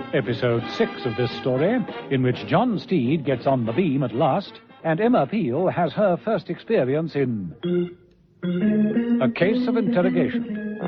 Episode 6 of this story, in which John Steed gets on the beam at last, and Emma Peel has her first experience in a case of interrogation.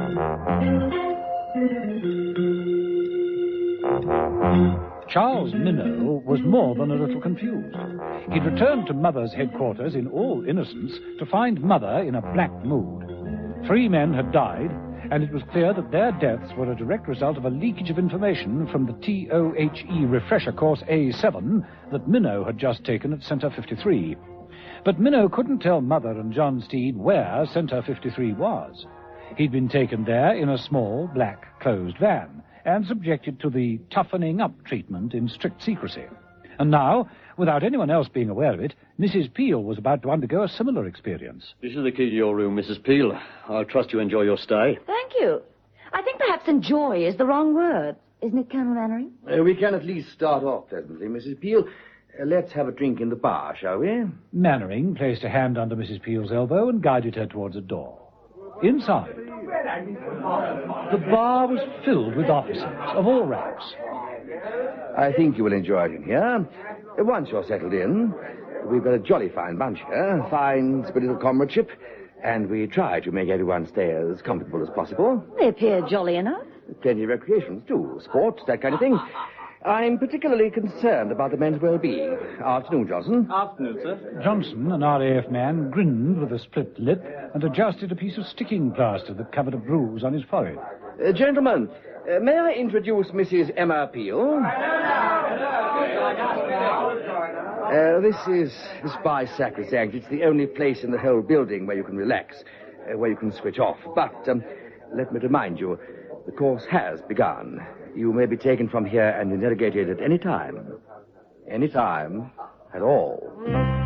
Charles Minnow was more than a little confused. He'd returned to Mother's headquarters in all innocence to find Mother in a black mood. 3 men had died, and it was clear that their deaths were a direct result of a leakage of information from the TOHE refresher course A7 that Minnow had just taken at Centre 53. But Minnow couldn't tell Mother and John Steed where Centre 53 was. He'd been taken there in a small, black, closed van and subjected to the toughening up treatment in strict secrecy. And now, without anyone else being aware of it, Mrs. Peel was about to undergo a similar experience. This is the key to your room, Mrs. Peel. I'll trust you enjoy your stay. Thank you. I think perhaps enjoy is the wrong word. Isn't it, Colonel Mannering? We can at least start off pleasantly, Mrs. Peel. Let's have a drink in the bar, shall we? Mannering placed a hand under Mrs. Peel's elbow and guided her towards a door. Inside, the bar was filled with officers of all ranks. I think you will enjoy it in here. Once you're settled in, we've got a jolly fine bunch here, fine spirit of comradeship, and we try to make everyone stay as comfortable as possible. They appear jolly enough. Plenty of recreations, too. Sports, that kind of thing. I'm particularly concerned about the men's well-being. Afternoon, Johnson. Afternoon, sir. Johnson, an RAF man, grinned with a split lip and adjusted a piece of sticking plaster that covered a bruise on his forehead. Gentlemen, may I introduce Mrs. Emma Peel? This is the spy sacrosanct. It's the only place in the whole building where you can relax, where you can switch off. But let me remind you, the course has begun. You may be taken from here and interrogated at any time. Any time at all.